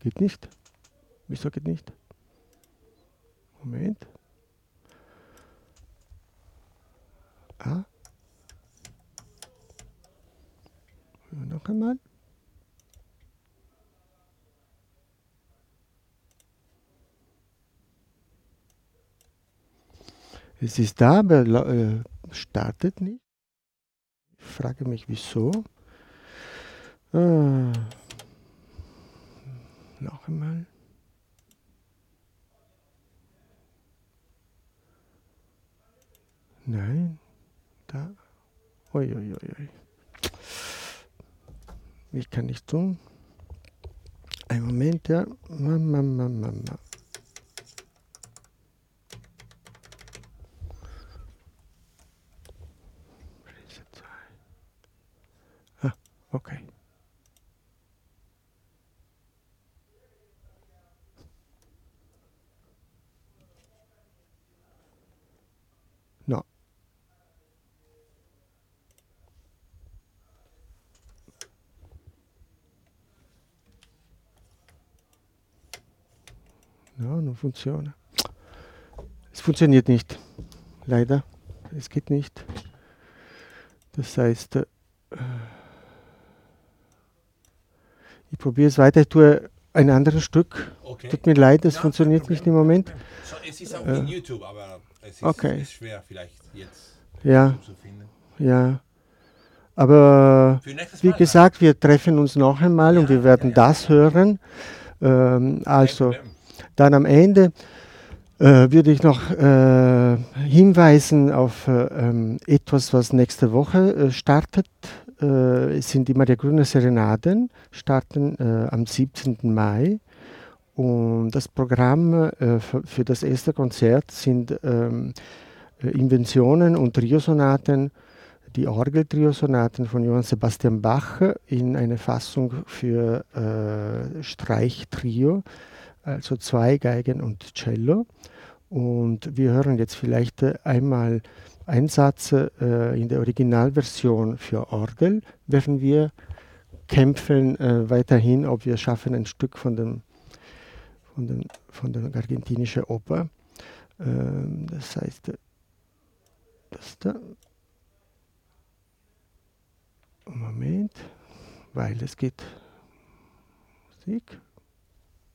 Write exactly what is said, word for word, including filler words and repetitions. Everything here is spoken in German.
Geht nicht. Wieso geht nicht? Moment. Ah. Noch einmal. Es ist da, aber äh, startet nicht. Ich frage mich, wieso. Ah. Noch einmal. Nein. Da. Ui, ui, ui, ui. Ich kann nicht tun. Ein Moment, ja. Mama, mama, mama. Ah, okay. No. No, non funziona. Es funktioniert nicht. Leider. Es geht nicht. Das heißt, äh, ich probiere es weiter. Ich tue ein anderes Stück. Okay. Tut mir leid, es Ja, funktioniert nicht im Moment. So, es ist auch Äh, in YouTube, aber es ist, okay. ist schwer vielleicht jetzt Ja. YouTube zu finden. Ja. Aber Für nächstes wie Mal gesagt, wir treffen uns noch einmal und Ja, wir werden ja, ja, das ja. hören. Ähm, Kein also Problem. dann am Ende äh, würde ich noch äh, hinweisen auf äh, ähm, etwas, was nächste Woche äh, startet. Äh, es sind die Maria Grüner Serenaden, starten äh, am siebzehnten Mai. Und das Programm äh, für, für das erste Konzert sind ähm, äh, Inventionen und Trio-Sonaten, die Orgel-Trio-Sonaten von Johann Sebastian Bach in eine Fassung für äh, Streichtrio, also zwei Geigen und Cello. Und wir hören jetzt vielleicht äh, einmal einen Satz äh, in der Originalversion für Orgel, während wir kämpfen äh, weiterhin, ob wir schaffen, ein Stück von, dem, von, den, von der argentinischen Oper. Ähm, das heißt, äh, das da. Moment, weil es geht Musik.